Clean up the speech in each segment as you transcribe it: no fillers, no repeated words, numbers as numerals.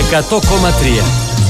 100,3.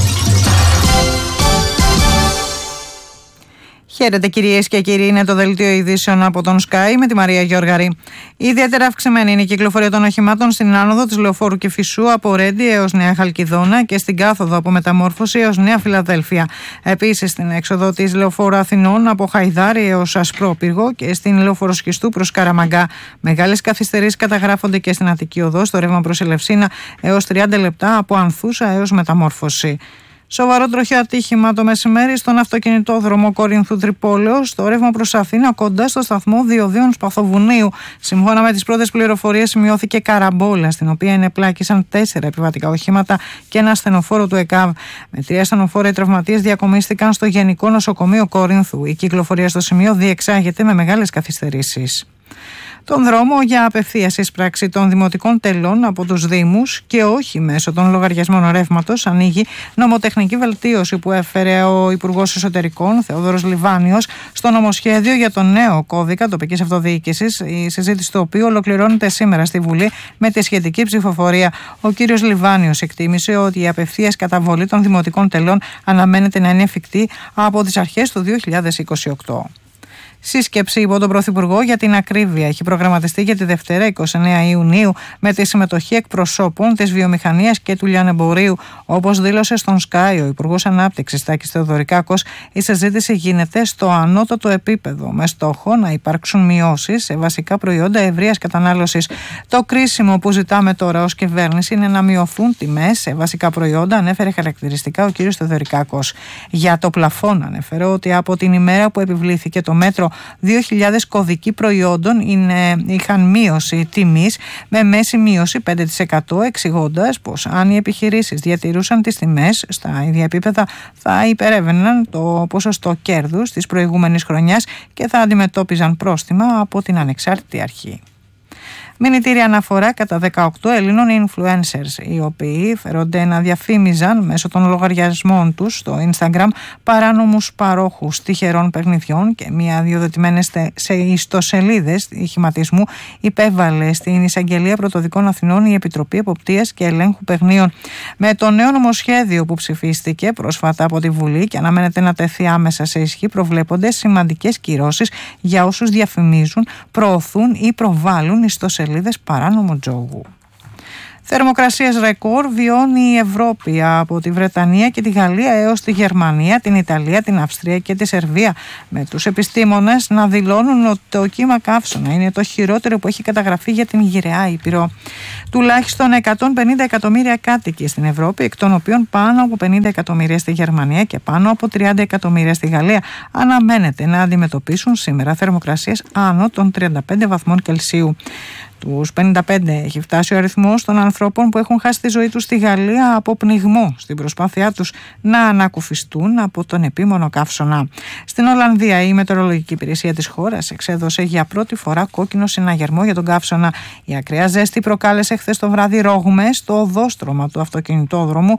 Χαίρετε κυρίες και κύριοι, είναι το δελτίο ειδήσεων από τον Sky με τη Μαρία Γιώργαρη. Ιδιαίτερα αυξημένη είναι η κυκλοφορία των οχημάτων στην άνοδο της Λεωφόρου Κηφισού από Ρέντι έως Νέα Χαλκιδόνα και στην κάθοδο από Μεταμόρφωση έως Νέα Φιλαδέλφια. Επίσης στην έξοδο της Λεωφόρου Αθηνών από Χαϊδάρι έως Ασπρόπυργο και στην Λεωφόρο Σχιστού προς Καραμαγκά. Μεγάλες καθυστερήσεις καταγράφονται και στην Αττική Οδό στο ρεύμα προς Ελευσίνα έως 30 λεπτά από Ανθούσα έως Μεταμόρφωση. Σοβαρό τροχαίο ατύχημα το μεσημέρι στον αυτοκινητόδρομο Κορίνθου Τρυπόλεως, στο ρεύμα προς Αθήνα, κοντά στο σταθμό Διοδίων Σπαθοβουνίου. Σύμφωνα με τις πρώτες πληροφορίες, σημειώθηκε καραμπόλα, στην οποία ενεπλάκησαν 4 επιβατικά οχήματα και ένα ασθενοφόρο του ΕΚΑΒ. Με 3 ασθενοφόροι τραυματίες διακομίστηκαν στο Γενικό Νοσοκομείο Κορίνθου. Η κυκλοφορία στο σημείο διεξάγεται με μεγάλες καθυστερήσεις. Τον δρόμο για απευθείας εισπράξη των δημοτικών τελών από τους Δήμους και όχι μέσω των λογαριασμών ρεύματος ανοίγει νομοτεχνική βελτίωση που έφερε ο Υπουργός Εσωτερικών Θεόδωρος Λιβάνιος στο νομοσχέδιο για τον νέο κώδικα τοπικής αυτοδιοίκησης, η συζήτηση του οποίου ολοκληρώνεται σήμερα στη Βουλή με τη σχετική ψηφοφορία. Ο κύριος Λιβάνιος εκτίμησε ότι η απευθείας καταβολή των δημοτικών τελών αναμένεται να είναι εφικτή από τις αρχές του 2028. Σύσκεψη υπό τον Πρωθυπουργό για την ακρίβεια έχει προγραμματιστεί για τη Δευτέρα 29 Ιουνίου με τη συμμετοχή εκπροσώπων της βιομηχανίας και του λιανεμπορίου. Όπως δήλωσε στον Sky ο Υπουργός Ανάπτυξης Τάκης Θεοδωρικάκος, η συζήτηση γίνεται στο ανώτατο επίπεδο με στόχο να υπάρξουν μειώσεις σε βασικά προϊόντα ευρείας κατανάλωσης. Το κρίσιμο που ζητάμε τώρα ως κυβέρνηση είναι να μειωθούν τιμές σε βασικά προϊόντα, ανέφερε χαρακτηριστικά ο κ. Θεοδωρικάκος. Για το πλαφόν ανέφερε ότι από την ημέρα που επιβλήθηκε το μέτρο 2.000 κωδικοί προϊόντων είχαν μείωση τιμής με μέση μείωση 5%, εξηγώντας πως αν οι επιχειρήσεις διατηρούσαν τις τιμές στα ίδια επίπεδα θα υπερέβαιναν το ποσοστό κέρδους της προηγούμενης χρονιάς και θα αντιμετώπιζαν πρόστιμα από την ανεξάρτητη αρχή. Μηνυτήρια αναφορά κατά 18 Ελλήνων influencers, οι οποίοι φέρονται να διαφήμιζαν μέσω των λογαριασμών τους στο Instagram παράνομους παρόχους τυχερών παιχνιδιών και μία αδειοδοτημένες σε ιστοσελίδες ηχηματισμού, υπέβαλε στην Εισαγγελία Πρωτοδικών Αθηνών η Επιτροπή Εποπτείας και Ελέγχου Παιχνίων. Με το νέο νομοσχέδιο που ψηφίστηκε πρόσφατα από τη Βουλή και αναμένεται να τεθεί άμεσα σε ισχύ, προβλέπονται σημαντικές κυρώσεις για όσους διαφημίζουν, προωθούν ή προβάλλουν ιστοσελίδες παράνομου τζόγου. Θερμοκρασίες ρεκόρ βιώνει η Ευρώπη από τη Βρετανία και τη Γαλλία έως τη Γερμανία, την Ιταλία, την Αυστρία και τη Σερβία, με τους επιστήμονες να δηλώνουν ότι το κύμα καύσωνα είναι το χειρότερο που έχει καταγραφεί για την γυραιά Ήπειρο. Τουλάχιστον 150 εκατομμύρια κάτοικοι στην Ευρώπη, εκ των οποίων πάνω από 50 εκατομμύρια στη Γερμανία και πάνω από 30 εκατομμύρια στη Γαλλία, αναμένεται να αντιμετωπίσουν σήμερα θερμοκρασίες άνω των 35 βαθμών Κελσίου. Τους 55 έχει φτάσει ο αριθμός των ανθρώπων που έχουν χάσει τη ζωή τους στη Γαλλία από πνιγμό στην προσπάθειά τους να ανακουφιστούν από τον επίμονο καύσωνα. Στην Ολλανδία η μετεωρολογική υπηρεσία της χώρας εξέδωσε για πρώτη φορά κόκκινο συναγερμό για τον καύσωνα. Η ακραία ζέστη προκάλεσε χθες το βράδυ ρόγμες στο οδόστρωμα του αυτοκινητόδρομου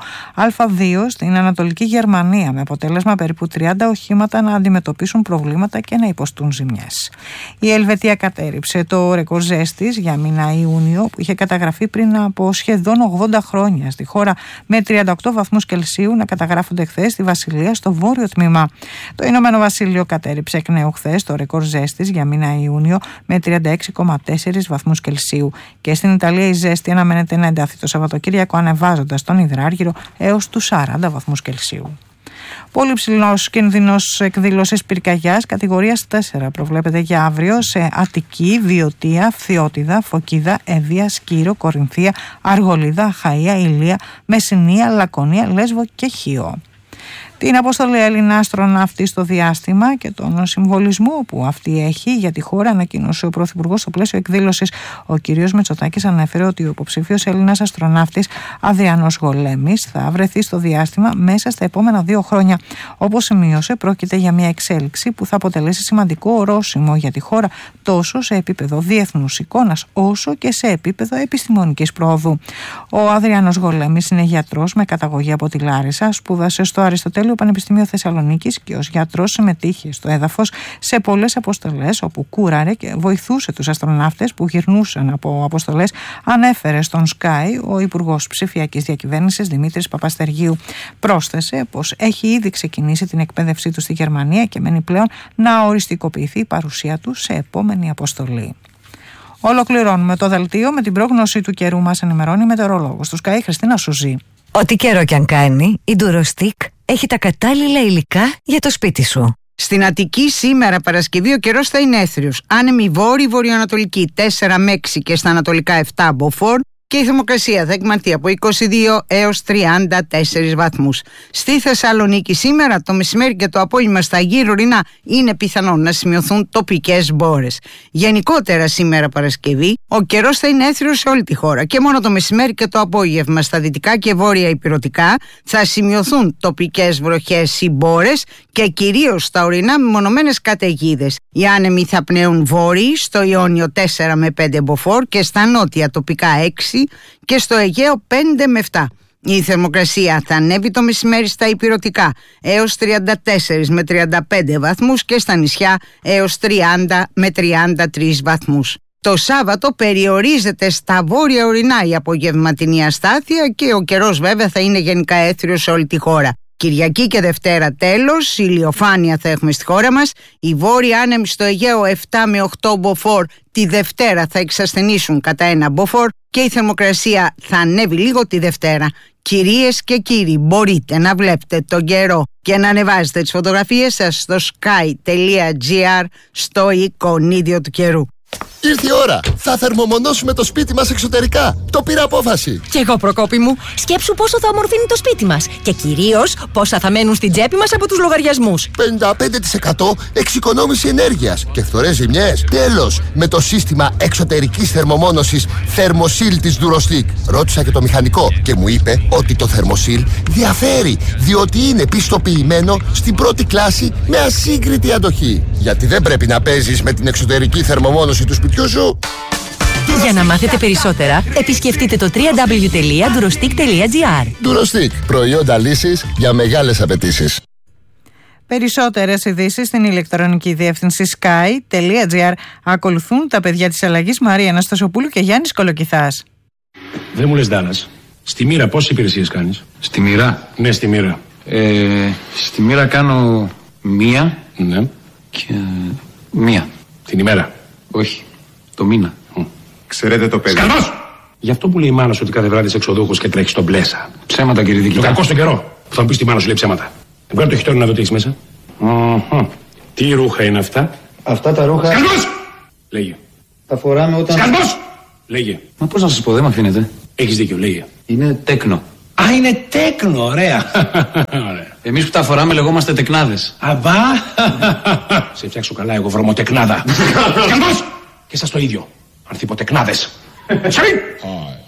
Α2 στην Ανατολική Γερμανία, με αποτέλεσμα περίπου 30 οχήματα να αντιμετωπίσουν προβλήματα και να υποστούν ζημιές. Η Ελβετία κατέρριψε το ρεκόρ ζέστης για μήνα Ιούνιο που είχε καταγραφεί πριν από σχεδόν 80 χρόνια στη χώρα, με 38 βαθμούς Κελσίου να καταγράφονται χθες στη Βασιλεία στο βόρειο τμήμα. Το Ηνωμένο Βασίλειο κατέρριψε εκ νέου χθες το ρεκόρ ζέστης για μήνα Ιούνιο με 36,4 βαθμούς Κελσίου. Και στην Ιταλία η ζέστη αναμένεται να ενταθεί το Σαββατοκύριακο, ανεβάζοντας τον υδράργυρο έως τους 40 βαθμούς Κελσίου. Πολύ ψηλός κίνδυνος εκδήλωσης πυρκαγιάς κατηγορίας 4 προβλέπεται για αύριο σε Αττική, Βιωτία, Φθιώτιδα, Φωκίδα, Εύβοια, Σκύρο, Κορινθία, Αργολίδα, Αχαΐα, Ηλία, Μεσσηνία, Λακωνία, Λέσβο και Χίο. Την αποστολή Έλληνα αστροναύτη στο διάστημα και τον συμβολισμό που αυτή έχει για τη χώρα ανακοίνωσε ο Πρωθυπουργός στο πλαίσιο εκδήλωσης. Ο κ. Μητσοτάκης ανέφερε ότι ο υποψήφιος Έλληνας αστροναύτης Αδριανός Γολέμης θα βρεθεί στο διάστημα μέσα στα επόμενα 2 χρόνια. Όπως σημείωσε, πρόκειται για μια εξέλιξη που θα αποτελέσει σημαντικό ορόσημο για τη χώρα τόσο σε επίπεδο διεθνούς εικόνας όσο και σε επίπεδο επιστημονικής πρόοδου. Ο Αδριανός Γολέμης είναι γιατρός με καταγωγή από τη Λάρισα, σπούδασε στο Αριστοτέλειου Πανεπιστημίου Θεσσαλονίκης και ως γιατρός συμμετείχε στο έδαφος σε πολλές αποστολές όπου κούραρε και βοηθούσε τους αστροναύτες που γυρνούσαν από αποστολές, ανέφερε στον Sky ο Υπουργός Ψηφιακής Διακυβέρνησης Δημήτρης Παπαστεργίου. Πρόσθεσε πως έχει ήδη ξεκινήσει την εκπαίδευσή του στη Γερμανία και μένει πλέον να οριστικοποιηθεί η παρουσία του σε επόμενη αποστολή. Ολοκληρώνουμε το δελτίο με την πρόγνωση του καιρού. Μας ενημερώνει η μετεωρολόγος του Sky, Χριστίνα Σουζή. Ό,τι καιρό κι αν κάνει, η Durostick έχει τα κατάλληλα υλικά για το σπίτι σου. Στην Αττική σήμερα Παρασκευή ο καιρός θα είναι έθριος. Άνεμη βόρειο-βορειοανατολική 4 με 6 και στα ανατολικά 7 μποφόρ. Και η θερμοκρασία θα εκμανθεί από 22 έως 34 βαθμούς. Στη Θεσσαλονίκη σήμερα το μεσημέρι και το απόγευμα στα γύρω ορεινά είναι πιθανόν να σημειωθούν τοπικές μπόρες. Γενικότερα σήμερα Παρασκευή ο καιρός θα είναι έθριος σε όλη τη χώρα και μόνο το μεσημέρι και το απόγευμα στα δυτικά και βόρεια ηπειρωτικά θα σημειωθούν τοπικές βροχές ή μπόρες και κυρίως στα ορεινά μεμονωμένες καταιγίδες. Οι άνεμοι θα πνέουν βόρειοι στο Ιόνιο 4 με 5 μποφόρ και στα νότια τοπικά 6 και στο Αιγαίο 5 με 7. Η θερμοκρασία θα ανέβει το μεσημέρι στα ηπειρωτικά έως 34 με 35 βαθμούς και στα νησιά έως 30 με 33 βαθμούς. Το Σάββατο περιορίζεται στα βόρεια ορεινά η απογευματινή αστάθεια και ο καιρός βέβαια θα είναι γενικά έθριος σε όλη τη χώρα. Κυριακή και Δευτέρα τέλος, ηλιοφάνεια θα έχουμε στη χώρα μας. Οι βόρειοι άνεμοι στο Αιγαίο 7 με 8 μποφόρ τη Δευτέρα θα εξασθενήσουν κατά 1 μποφόρ και η θερμοκρασία θα ανέβει λίγο τη Δευτέρα. Κυρίες και κύριοι, μπορείτε να βλέπετε τον καιρό και να ανεβάζετε τις φωτογραφίες σας στο sky.gr στο εικονίδιο του καιρού. Ήρθε η ώρα! Θα θερμομονώσουμε το σπίτι μας εξωτερικά. Το πήρα απόφαση. Κι εγώ, Προκόπη μου, σκέψου πόσο θα ομορφύνει το σπίτι μας. Και κυρίως πόσα θα μένουν στην τσέπη μας από τους λογαριασμούς. 55% εξοικονόμηση ενέργειας και φθορές ζημιές. Τέλος! Με το σύστημα εξωτερικής θερμομόνωσης Thermosil της Durostick. Ρώτησα και το μηχανικό και μου είπε ότι το Thermosil διαφέρει, διότι είναι πιστοποιημένο στην πρώτη κλάση με ασύγκριτη αντοχή. Γιατί δεν πρέπει να παίζεις με την εξωτερική θερμομόνωση του σπιτιού σου. Για να μάθετε περισσότερα, επισκεφτείτε το www.durostick.gr. Durostick, προϊόντα λύσης για μεγάλες απαιτήσεις. Περισσότερες ειδήσεις στην ηλεκτρονική διεύθυνση sky.gr. Ακολουθούν τα παιδιά της αλλαγής Μαρία Αναστασοπούλου και Γιάννης Κολοκυθάς. Δεν μου λες Ντάλλας, στη Μοίρα πόσες υπηρεσίες κάνεις? Στη Μοίρα? Ναι, στη Μοίρα. Στη Μοίρα κάνω μία. Ναι. Και μία. Την ημέρα? Όχι, το μήνα. Ξέρετε το παιδί. Σκαλμός! Γι' αυτό που λέει η μάνα σου ότι κάθε βράδυ είσαι εξοδούχος και τρέχεις στον Πλέσα. Ψέματα, κύριε Δικητά. Το κακό στον καιρό. Που θα μου πεις τη μάνα σου λέει ψέματα. Βγάλε το χιτόνι να δω τι έχεις μέσα. Τι ρούχα είναι αυτά? Αυτά τα ρούχα. Σκαλμός! Λέγε. Τα φοράμε όταν. Σκαλμός! Λέγε. Μα πώς να σας πω, δεν μ' αφήνετε. Έχεις δίκιο, λέγε. Είναι τέκνο. Α, είναι τέκνο, ωραία. Εμείς που τα φοράμε λεγόμαστε τεκνάδες. Αμπά! Σε φτιάξω καλά, εγώ βρωμοτεκνάδα. Σκαλμός! Και σας το ίδιο. Ανθιποτεκνάδες. Σαβή!